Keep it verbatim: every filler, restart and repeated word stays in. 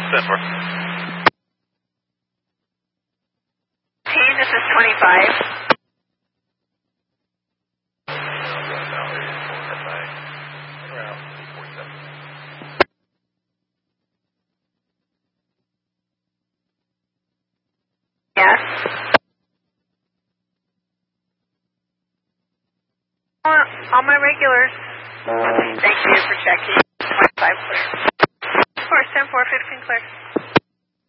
ten four. Team, this is twenty-five. Yes. On, on my regulars. Thank you for checking. twenty-five clear. Of course, ten four, fifteen clear.